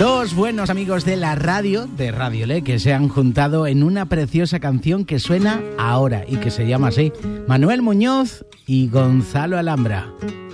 Dos buenos amigos de la radio, de Radio Le, que se han juntado en una preciosa canción que suena ahora y que se llama así: Manuel Muñoz y Gonzalo Alhambra.